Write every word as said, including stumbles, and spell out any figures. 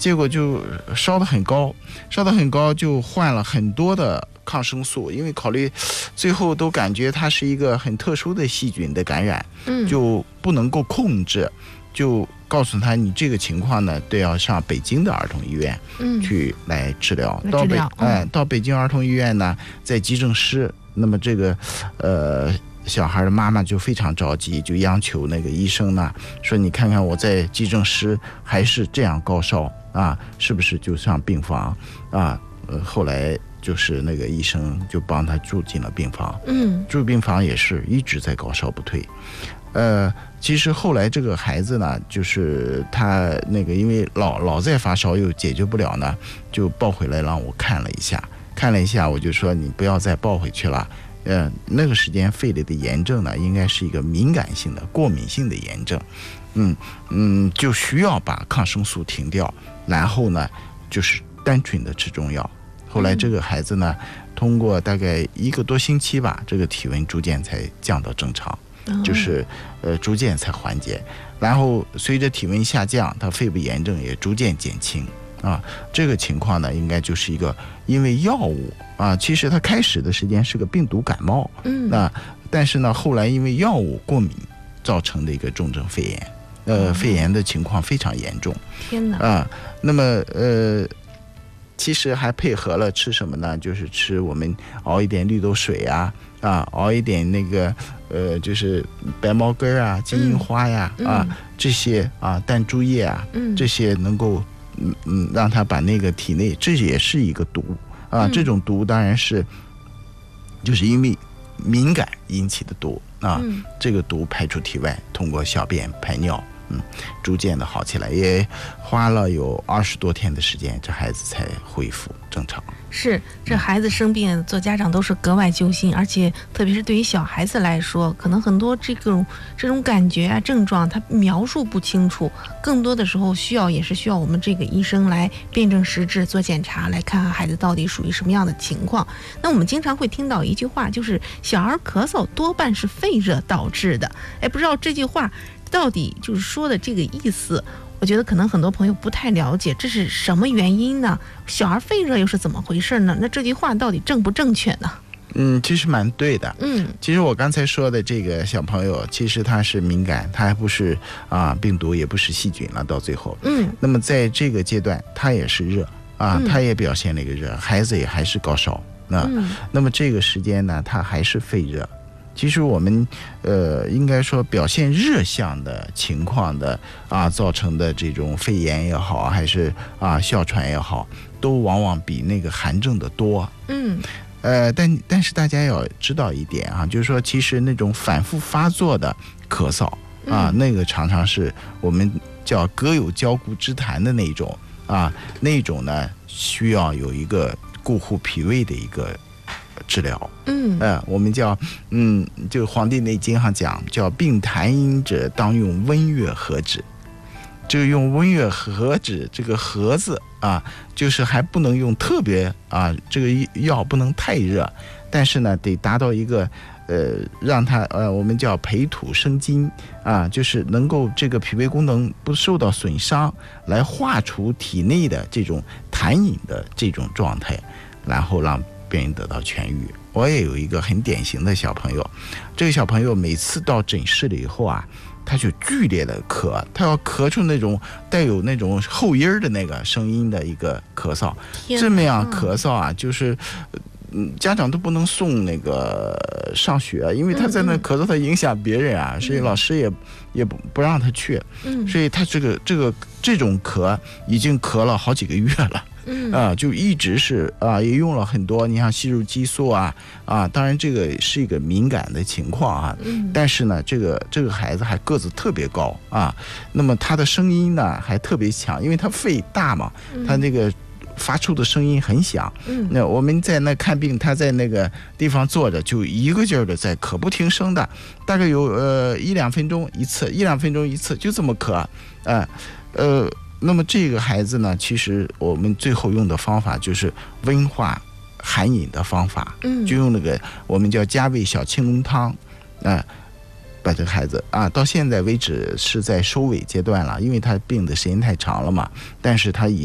结果就烧得很高，烧得很高，就换了很多的抗生素，因为考虑最后都感觉它是一个很特殊的细菌的感染， 嗯， 就不能够控制，就告诉他你这个情况呢，都要上北京的儿童医院去来治疗。 嗯、 到北哎、 嗯， 到北京儿童医院呢，在急诊室，那么这个呃。小孩的妈妈就非常着急，就央求那个医生呢，说你看看我在急诊室还是这样高烧啊，是不是就上病房啊？呃，后来就是那个医生就帮他住进了病房， 嗯， 住病房也是一直在高烧不退。呃，其实后来这个孩子呢，就是他那个因为老老在发烧又解决不了呢，就抱回来让我看了一下，看了一下我就说你不要再抱回去了。呃，那个时间肺里的炎症呢，应该是一个敏感性的、过敏性的炎症，嗯嗯，就需要把抗生素停掉，然后呢，就是单纯的吃中药。后来这个孩子呢，通过大概一个多星期吧，这个体温逐渐才降到正常，就是呃逐渐才缓解。然后随着体温下降，他肺部炎症也逐渐减轻。啊，这个情况呢，应该就是一个因为药物啊，其实它开始的时间是个病毒感冒， 嗯， 那但是呢，后来因为药物过敏造成的一个重症肺炎，呃，肺炎的情况非常严重。 天哪！ 啊，那么呃，其实还配合了吃什么呢？就是吃我们熬一点绿豆水啊，啊，熬一点那个呃，就是白茅根啊、金银花呀， 嗯、 啊，这些啊，淡竹叶啊， 嗯， 这些能够。嗯嗯，让他把那个体内，这也是一个毒啊。 嗯、 这种毒当然是，就是因为敏感引起的毒啊。 嗯、 这个毒排出体外，通过小便、排尿，嗯，逐渐的好起来，也花了有二十多天的时间，这孩子才恢复正常。 是，这孩子生病，做家长都是格外揪心，而且特别是对于小孩子来说，可能很多这种这种感觉啊、症状，他描述不清楚，更多的时候需要也是需要我们这个医生来辨证实质，做检查，来看看孩子到底属于什么样的情况。那我们经常会听到一句话，就是小儿咳嗽多半是肺热导致的。哎，不知道这句话到底就是说的这个意思。我觉得可能很多朋友不太了解这是什么原因呢？小儿肺热又是怎么回事呢？那这句话到底正不正确呢？ 嗯，其实蛮对的。 嗯， 其实我刚才说的这个小朋友，其实他是敏感，他还不是啊病毒，也不是细菌了，到最后。 嗯， 那么在这个阶段，他也是热啊， 嗯、 他也表现了一个热，孩子也还是高烧啊。 嗯、 那么这个时间呢，他还是肺热。其实我们呃应该说表现热象的情况的啊造成的这种肺炎也好，还是啊哮喘也好，都往往比那个寒症的多。 嗯， 呃，但但是大家要知道一点啊，就是说其实那种反复发作的咳嗽啊， 嗯、 那个常常是我们叫隔有交固之痰的那种啊，那种呢需要有一个固护脾胃的一个治疗。 嗯， 呃，我们叫嗯，就《黄帝内经》上讲叫病痰阴者，当用温热和止。这个用温热和止，这个和字啊，就是还不能用特别啊，这个药不能太热，但是呢，得达到一个呃，让它呃，我们叫培土生金啊，就是能够这个脾胃功能不受到损伤，来化除体内的这种痰饮的这种状态，然后让病人得到痊愈。我也有一个很典型的小朋友，这个小朋友每次到诊室了以后啊，他就剧烈的咳，他要咳出那种带有那种后音的那个声音的一个咳嗽，这么样咳嗽啊，就是嗯，家长都不能送那个上学，因为他在那咳嗽，他影响别人啊，嗯、所以老师也也不不让他去， 嗯， 所以他这个这个这种咳已经咳了好几个月了。 嗯啊，就一直是啊，也用了很多，你像吸入激素啊啊，当然这个是一个敏感的情况啊， 嗯， 但是呢，这个这个孩子还个子特别高啊，那么他的声音呢还特别强，因为他肺大嘛，他那个发出的声音很响。 嗯， 那我们在那看病，他在那个地方坐着，就一个劲儿的在咳，不停声的，大概有呃一两分钟一次，一两分钟一次，就这么咳，啊，呃。呃那么这个孩子呢，其实我们最后用的方法就是温化寒饮的方法， 嗯， 就用那个我们叫加味小青龙汤，啊、呃，把这个孩子啊，到现在为止是在收尾阶段了，因为他病的时间太长了嘛，但是他已